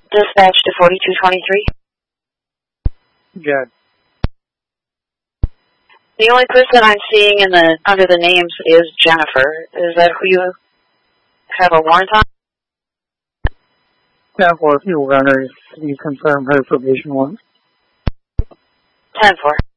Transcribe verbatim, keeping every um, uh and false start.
Dispatch to forty-two twenty-three. Good. The only person I'm seeing in the under the names is Jennifer. Is that who you have a warrant on? ten four, if you runners, can you confirm her probation warrant? ten four.